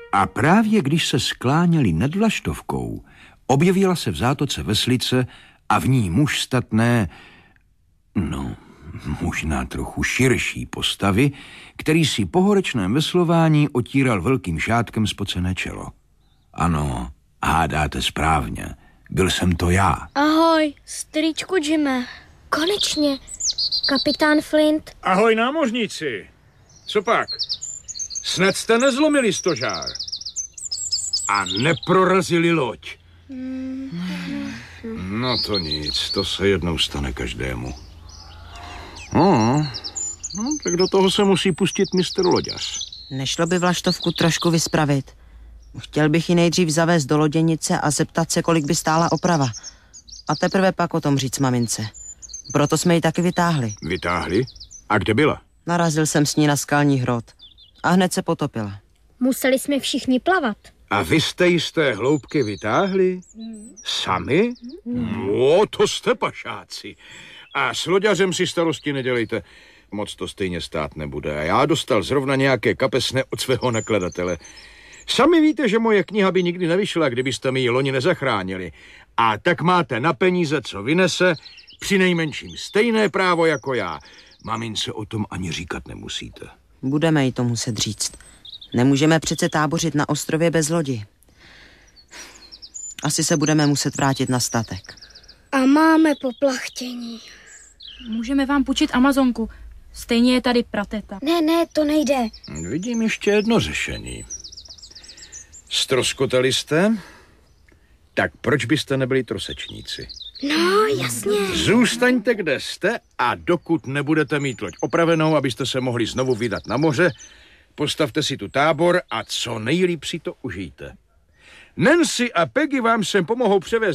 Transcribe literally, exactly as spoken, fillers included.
A právě když se skláněli nad vlaštovkou, objevila se v zátoce veslice a v ní muž statné, no, možná trochu širší postavy, který si po horečném veslování otíral velkým šátkem spocené čelo. Ano, hádáte správně, byl jsem to já. Ahoj, strýčku Jime. Konečně, kapitán Flint. Ahoj, námořníci. Co pak? Snad jste nezlomili stožár a neprorazili loď. No to nic, to se jednou stane každému. No, no tak do toho se musí pustit mistr loďař. Nešlo by vlaštovku trošku vyspravit? Chtěl bych ji nejdřív zavést do loděnice a zeptat se, kolik by stála oprava. A teprve pak o tom říct mamince. Proto jsme ji taky vytáhli. Vytáhli? A kde byla? Narazil jsem s ní na skalní hrot a hned se potopila. Museli jsme všichni plavat. A vy jste ji z té hloubky vytáhli? Sami? No, to jste pašáci. A s loďařem si starosti nedělejte. Moc to stejně stát nebude. A já dostal zrovna nějaké kapesné od svého nakladatele. Sami víte, že moje kniha by nikdy nevyšla, kdybyste mi ji loni nezachránili. A tak máte na peníze, co vynese, přinejmenším stejné právo jako já. Mamince o tom ani říkat nemusíte. Budeme jí to muset říct. Nemůžeme přece tábořit na ostrově bez lodi. Asi se budeme muset vrátit na statek. A máme poplachtění. Můžeme vám půjčit Amazonku. Stejně je tady prateta. Ne, ne, to nejde. Vidím ještě jedno řešení. Ztroskotali jste? Tak proč byste nebyli trosečníci? No, jasně. Zůstaňte, kde jste a dokud nebudete mít loď opravenou, abyste se mohli znovu vydat na moře, postavte si tu tábor a co nejlíp si to užijte. Nancy a Peggy vám sem pomohou převést